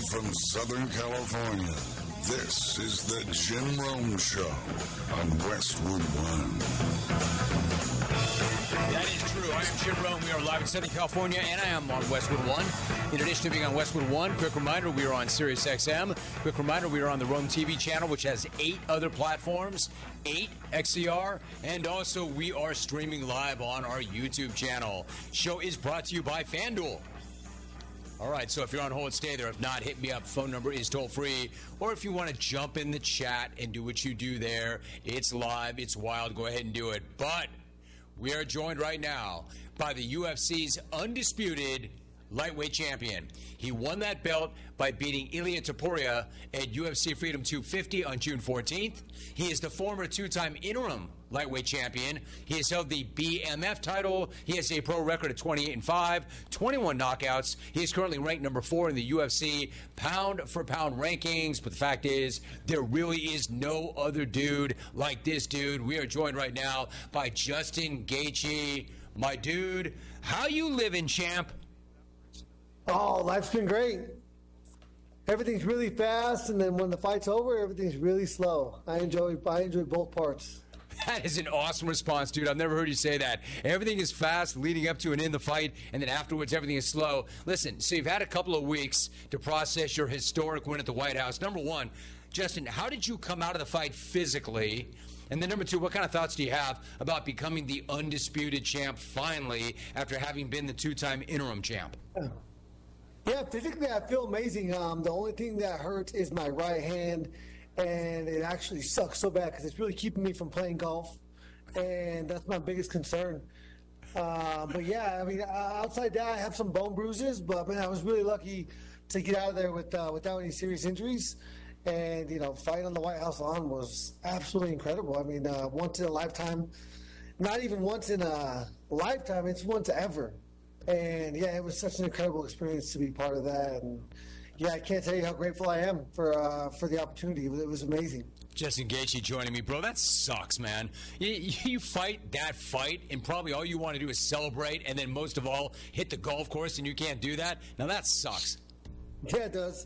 from Southern California, this is the Jim Rome Show on Westwood One. That is true. I am Jim Rome. We are live in Southern California, and I am on Westwood One. In addition to being on Westwood One, quick reminder, we are on Sirius XM. Quick reminder, we are on the Rome TV channel, which has 8 other platforms, 8 XCR, and also we are streaming live on our YouTube channel. Show is brought to you by FanDuel. All right, so if you're on hold, stay there. If not, hit me up. Phone number is toll-free. Or if you want to jump in the chat and do what you do there, it's live, it's wild, go ahead and do it. But we are joined right now by the UFC's undisputed lightweight champion. He won that belt by beating Ilia Topuria at UFC Freedom 250 on June 14th. He is the former 2-time interim lightweight champion. He has held the BMF title. He has a pro record of 28-5, 21 knockouts. He is currently ranked number 4 in the UFC pound-for-pound rankings. But the fact is, there really is no other dude like this dude. We are joined right now by Justin Gaethje. My dude, how you living, champ? Oh, life's been great. Everything's really fast, and then when the fight's over, everything's really slow. I enjoy both parts. That is an awesome response, dude. I've never heard you say that. Everything is fast leading up to and in the fight, and then afterwards everything is slow. Listen, so you've had a couple of weeks to process your historic win at the White House. Number one, Justin, how did you come out of the fight physically? And then number two, what kind of thoughts do you have about becoming the undisputed champ finally after having been the 2-time interim champ? Yeah, physically I feel amazing. The only thing that hurts is my right hand, and it actually sucks so bad because it's really keeping me from playing golf, and that's my biggest concern. But yeah, I mean, outside that, I have some bone bruises, but man, I was really lucky to get out of there without any serious injuries. And fighting on the White House lawn was absolutely incredible. I mean, once in a lifetime, not even once in a lifetime, it's once ever. And yeah, it was such an incredible experience to be part of that. And yeah, I can't tell you how grateful I am for the opportunity. It was amazing. Justin Gaethje joining me, bro. That sucks, man. You fight that fight, and probably all you want to do is celebrate, and then most of all, hit the golf course, and you can't do that. Now that sucks. Yeah, it does.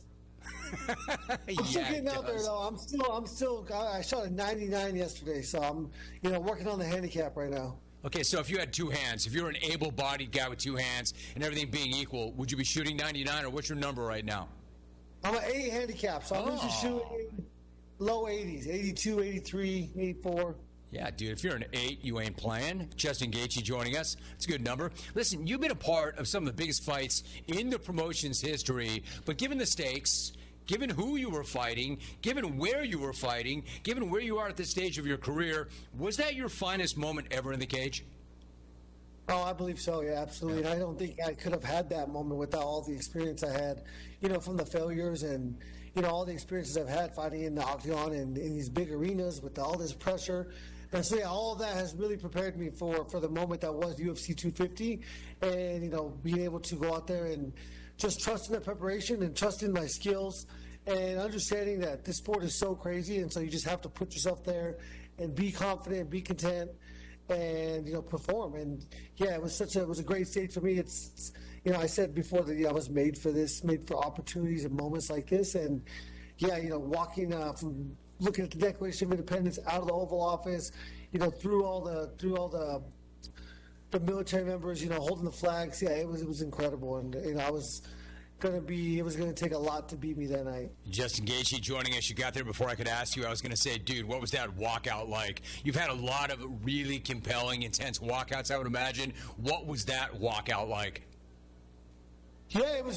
I'm still getting out there though. I shot a 99 yesterday, so I'm working on the handicap right now. Okay, so if you had 2 hands, if you're an able-bodied guy with 2 hands and everything being equal, would you be shooting 99, or what's your number right now? I'm an 80 handicap, so I'm just shooting low 80s, 82, 83, 84. Yeah, dude, if you're an 8, you ain't playing. Justin Gaethje joining us. It's a good number. Listen, you've been a part of some of the biggest fights in the promotion's history, but given the stakes, given who you were fighting, given where you were fighting, given where you are at this stage of your career, was that your finest moment ever in the cage? Oh, I believe so, yeah, absolutely. And I don't think I could have had that moment without all the experience I had, from the failures and, all the experiences I've had fighting in the octagon and in these big arenas with all this pressure. And so, yeah, all of that has really prepared me for the moment that was UFC 250 and, being able to go out there and just trusting the preparation and trusting my skills and understanding that this sport is so crazy, and so you just have to put yourself there and be confident, be content, and perform. And yeah, it was a great stage for me. It's I said before that I was made for this, made for opportunities and moments like this. And yeah, walking from looking at the Declaration of Independence out of the Oval Office, through all the military members, holding the flags. Yeah, it was incredible, and it was going to take a lot to beat me that night. Justin Gaethje joining us. You got there before I could ask you. I was going to say, dude, what was that walkout like? You've had a lot of really compelling, intense walkouts, I would imagine. What was that walkout like? Yeah, it was